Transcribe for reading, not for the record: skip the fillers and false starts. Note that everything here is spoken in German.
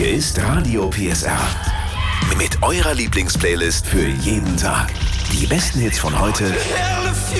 Hier ist Radio PSR. Mit eurer Lieblingsplaylist für jeden Tag. Die besten Hits von heute